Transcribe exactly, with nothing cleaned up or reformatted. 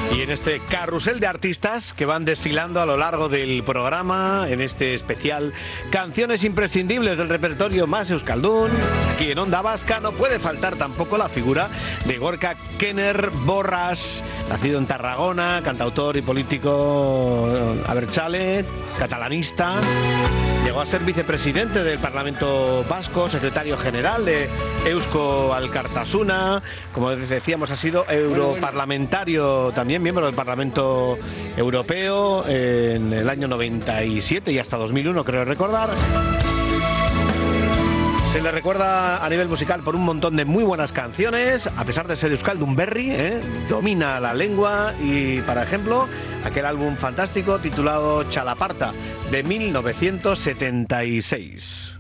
Y en este carrusel de artistas que van desfilando a lo largo del programa, en este especial Canciones imprescindibles del repertorio más euskaldún, aquí en Onda Vasca no puede faltar tampoco la figura de Gorka Kenner Borras, nacido en Tarragona, cantautor y político abertzale, catalanista. Llegó a ser vicepresidente del Parlamento Vasco, secretario general de Eusko Alkartasuna, como decíamos ha sido europarlamentario también, miembro del Parlamento Europeo en el año noventa y siete y hasta dos mil uno, creo recordar. Se le recuerda a nivel musical por un montón de muy buenas canciones, a pesar de ser euskaldunberri, ¿eh? domina la lengua y, por ejemplo, aquel álbum fantástico titulado Txalaparta de mil novecientos setenta y seis.